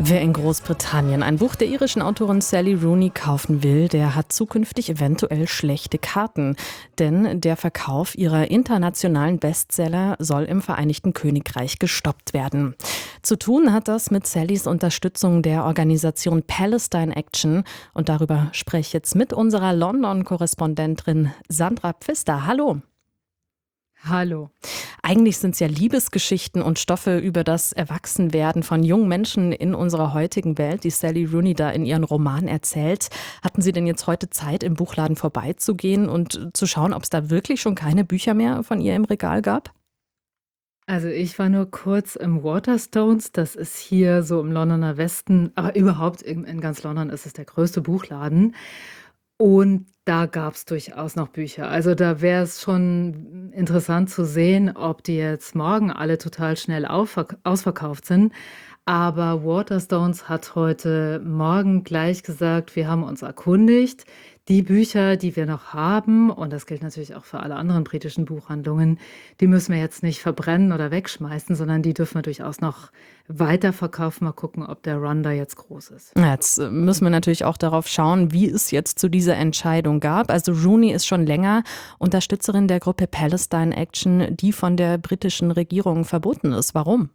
Wer in Großbritannien ein Buch der irischen Autorin Sally Rooney kaufen will, der hat zukünftig eventuell schlechte Karten. Denn der Verkauf ihrer internationalen Bestseller soll im Vereinigten Königreich gestoppt werden. Zu tun hat das mit Sallys Unterstützung der Organisation Palestine Action. Und darüber spreche ich jetzt mit unserer London-Korrespondentin Sandra Pfister. Hallo. Hallo. Eigentlich sind es ja Liebesgeschichten und Stoffe über das Erwachsenwerden von jungen Menschen in unserer heutigen Welt, die Sally Rooney da in ihren Roman erzählt. Hatten Sie denn jetzt heute Zeit, im Buchladen vorbeizugehen und zu schauen, ob es da wirklich schon keine Bücher mehr von ihr im Regal gab? Also ich war nur kurz im Waterstones, das ist hier so im Londoner Westen, aber überhaupt in ganz London ist es der größte Buchladen. Und da gab es durchaus noch Bücher. Also da wäre es schon interessant zu sehen, ob die jetzt morgen alle total schnell ausverkauft sind. Aber Waterstones hat heute Morgen gleich gesagt, wir haben uns erkundigt. Die Bücher, die wir noch haben, und das gilt natürlich auch für alle anderen britischen Buchhandlungen, die müssen wir jetzt nicht verbrennen oder wegschmeißen, sondern die dürfen wir durchaus noch weiterverkaufen. Mal gucken, ob der Run da jetzt groß ist. Ja, jetzt müssen wir natürlich auch darauf schauen, wie es jetzt zu dieser Entscheidung gab. Also Rooney ist schon länger Unterstützerin der Gruppe Palestine Action, die von der britischen Regierung verboten ist. Warum?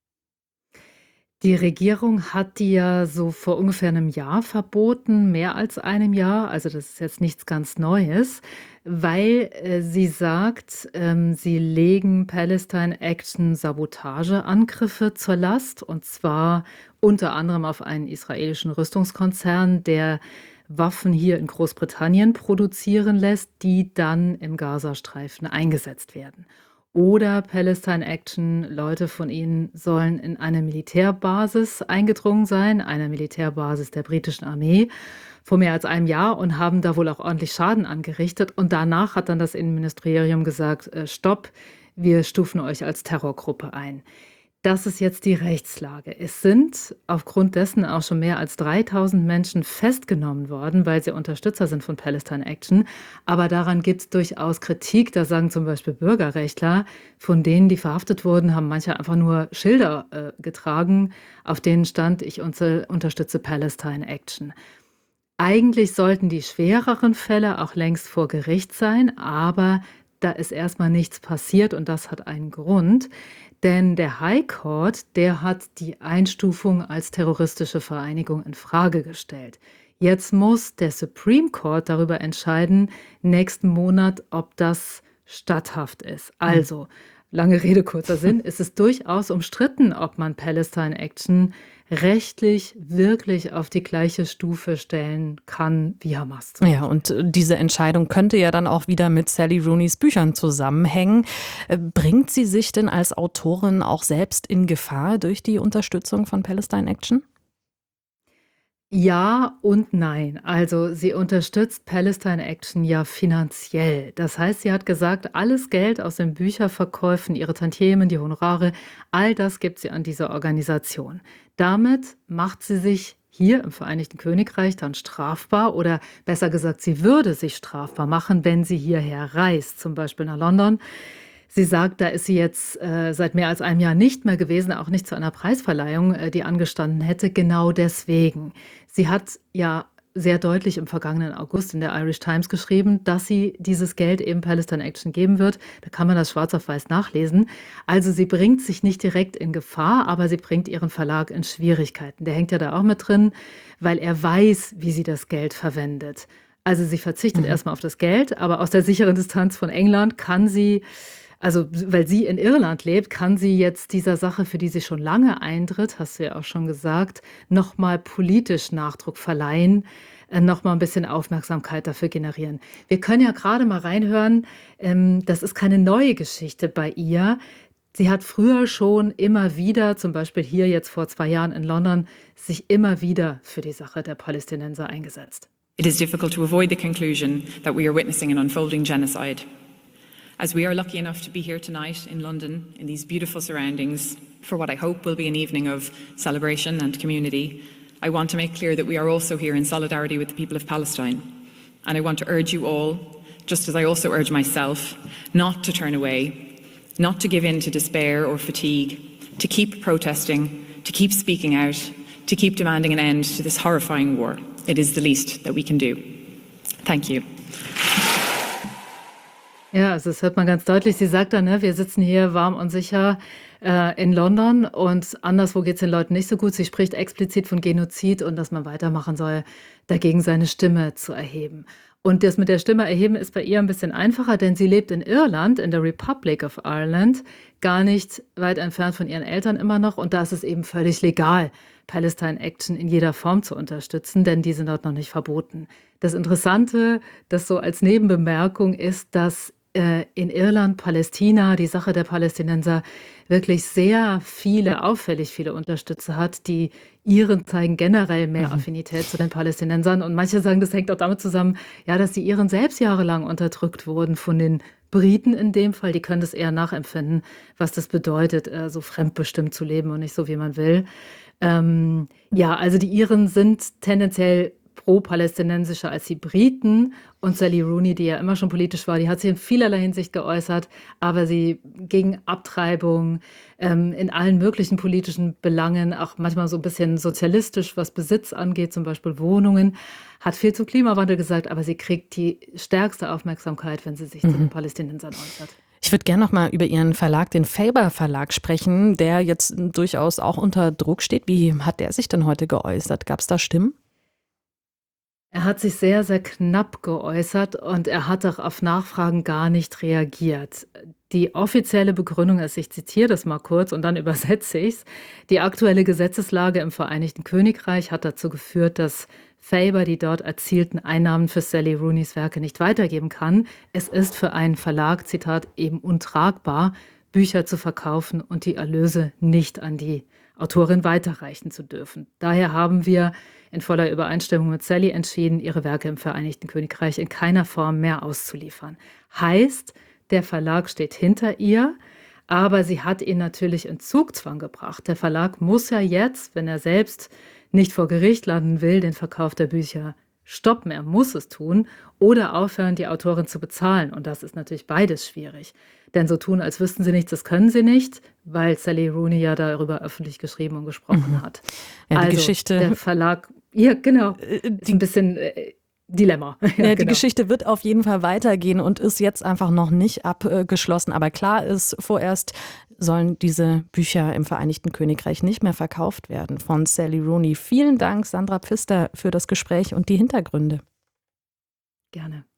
Die Regierung hat die ja so vor ungefähr einem Jahr verboten, mehr als einem Jahr. Also das ist jetzt nichts ganz Neues, weil sie sagt, sie legen Palestine Action Sabotageangriffe zur Last, und zwar unter anderem auf einen israelischen Rüstungskonzern, der Waffen hier in Großbritannien produzieren lässt, die dann im Gazastreifen eingesetzt werden. Oder Palestine Action, Leute von ihnen sollen in eine Militärbasis eingedrungen sein, eine Militärbasis der britischen Armee, vor mehr als einem Jahr, und haben da wohl auch ordentlich Schaden angerichtet. Und danach hat dann das Innenministerium gesagt, Stopp, wir stufen euch als Terrorgruppe ein. Das ist jetzt die Rechtslage. Es sind aufgrund dessen auch schon mehr als 3000 Menschen festgenommen worden, weil sie Unterstützer sind von Palestine Action. Aber daran gibt es durchaus Kritik. Da sagen zum Beispiel Bürgerrechtler, von denen, die verhaftet wurden, haben manche einfach nur Schilder getragen, auf denen stand, ich unterstütze Palestine Action. Eigentlich sollten die schwereren Fälle auch längst vor Gericht sein, aber da ist erstmal nichts passiert, und das hat einen Grund. Denn der High Court, der hat die Einstufung als terroristische Vereinigung in Frage gestellt. Jetzt muss der Supreme Court darüber entscheiden, nächsten Monat, ob das statthaft ist. Also, lange Rede, kurzer Sinn, es ist durchaus umstritten, ob man Palestine Action rechtlich wirklich auf die gleiche Stufe stellen kann wie Hamas. Ja, und diese Entscheidung könnte ja dann auch wieder mit Sally Rooneys Büchern zusammenhängen. Bringt sie sich denn als Autorin auch selbst in Gefahr durch die Unterstützung von Palestine Action? Ja und nein. Also sie unterstützt Palestine Action ja finanziell. Das heißt, sie hat gesagt, alles Geld aus den Bücherverkäufen, ihre Tantiemen, die Honorare, all das gibt sie an diese Organisation. Damit macht sie sich hier im Vereinigten Königreich dann strafbar, oder besser gesagt, sie würde sich strafbar machen, wenn sie hierher reist, zum Beispiel nach London. Sie sagt, da ist sie jetzt seit mehr als einem Jahr nicht mehr gewesen, auch nicht zu einer Preisverleihung, die angestanden hätte, genau deswegen. Sie hat ja sehr deutlich im vergangenen August in der Irish Times geschrieben, dass sie dieses Geld eben Palestine Action geben wird. Da kann man das schwarz auf weiß nachlesen. Also sie bringt sich nicht direkt in Gefahr, aber sie bringt ihren Verlag in Schwierigkeiten. Der hängt ja da auch mit drin, weil er weiß, wie sie das Geld verwendet. Also sie verzichtet erstmal auf das Geld, aber aus der sicheren Distanz von England kann sie, also weil sie in Irland lebt, kann sie jetzt dieser Sache, für die sie schon lange eintritt, hast du ja auch schon gesagt, nochmal politisch Nachdruck verleihen, nochmal ein bisschen Aufmerksamkeit dafür generieren. Wir können ja gerade mal reinhören, das ist keine neue Geschichte bei ihr. Sie hat früher schon immer wieder, zum Beispiel hier jetzt vor 2 Jahren in London, sich immer wieder für die Sache der Palästinenser eingesetzt. It is difficult to avoid the conclusion that we are witnessing an unfolding genocide. As we are lucky enough to be here tonight in London, in these beautiful surroundings, for what I hope will be an evening of celebration and community, I want to make clear that we are also here in solidarity with the people of Palestine. And I want to urge you all, just as I also urge myself, not to turn away, not to give in to despair or fatigue, to keep protesting, to keep speaking out, to keep demanding an end to this horrifying war. It is the least that we can do. Thank you. Ja, also das hört man ganz deutlich. Sie sagt dann, ne, wir sitzen hier warm und sicher in London und anderswo geht es den Leuten nicht so gut. Sie spricht explizit von Genozid und dass man weitermachen soll, dagegen seine Stimme zu erheben. Und das mit der Stimme erheben ist bei ihr ein bisschen einfacher, denn sie lebt in Irland, in der Republic of Ireland, gar nicht weit entfernt von ihren Eltern immer noch. Und da ist es eben völlig legal, Palestine Action in jeder Form zu unterstützen, denn die sind dort noch nicht verboten. Das Interessante, das so als Nebenbemerkung ist, dass in Irland, Palästina, die Sache der Palästinenser wirklich sehr viele, auffällig viele Unterstützer hat. Die Iren zeigen generell mehr Affinität zu den Palästinensern. Und manche sagen, das hängt auch damit zusammen, ja, dass die Iren selbst jahrelang unterdrückt wurden von den Briten in dem Fall. Die können das eher nachempfinden, was das bedeutet, so fremdbestimmt zu leben und nicht so, wie man will. Ja, also die Iren sind tendenziell pro-palästinensischer als die Briten. Und Sally Rooney, die ja immer schon politisch war, die hat sich in vielerlei Hinsicht geäußert, aber sie gegen Abtreibung, in allen möglichen politischen Belangen, auch manchmal so ein bisschen sozialistisch, was Besitz angeht, zum Beispiel Wohnungen, hat viel zum Klimawandel gesagt, aber sie kriegt die stärkste Aufmerksamkeit, wenn sie sich zu den Palästinensern äußert. Ich würde gerne noch mal über Ihren Verlag, den Faber Verlag, sprechen, der jetzt durchaus auch unter Druck steht. Wie hat der sich denn heute geäußert? Gab es da Stimmen? Er hat sich sehr, sehr knapp geäußert und er hat auch auf Nachfragen gar nicht reagiert. Die offizielle Begründung ist, ich zitiere das mal kurz und dann übersetze ich es, die aktuelle Gesetzeslage im Vereinigten Königreich hat dazu geführt, dass Faber die dort erzielten Einnahmen für Sally Rooneys Werke nicht weitergeben kann. Es ist für einen Verlag, Zitat, eben untragbar, Bücher zu verkaufen und die Erlöse nicht an die Autorin weiterreichen zu dürfen. Daher haben wir in voller Übereinstimmung mit Sally entschieden, ihre Werke im Vereinigten Königreich in keiner Form mehr auszuliefern. Heißt, der Verlag steht hinter ihr, aber sie hat ihn natürlich in Zugzwang gebracht. Der Verlag muss ja jetzt, wenn er selbst nicht vor Gericht landen will, den Verkauf der Bücher stoppen. Er muss es tun oder aufhören, die Autorin zu bezahlen. Und das ist natürlich beides schwierig. Denn so tun, als wüssten sie nichts, das können sie nicht, weil Sally Rooney ja darüber öffentlich geschrieben und gesprochen hat. Ja, die also Geschichte, der Verlag, ja genau, ist ein bisschen Dilemma. Ja, die genau. Geschichte wird auf jeden Fall weitergehen und ist jetzt einfach noch nicht abgeschlossen. Aber klar ist, vorerst sollen diese Bücher im Vereinigten Königreich nicht mehr verkauft werden von Sally Rooney. Vielen Dank, Sandra Pfister, für das Gespräch und die Hintergründe. Gerne.